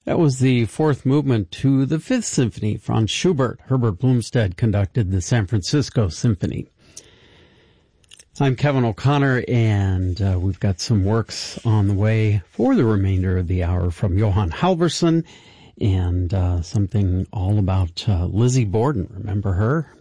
That was the fourth movement to the Fifth Symphony, Franz Schubert. Herbert Blumstead conducted the San Francisco Symphony. I'm Kevin O'Connor, and we've got some works on the way for the remainder of the hour from Johann Halvorson, and something all about Lizzie Borden. Remember her?